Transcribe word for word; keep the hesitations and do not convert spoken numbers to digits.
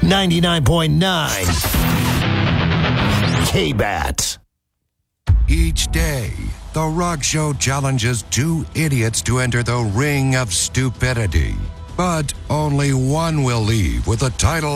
ninety-nine point nine K-Bat. Each day, The Rock Show challenges two idiots to enter the ring of stupidity. But only one will leave with the title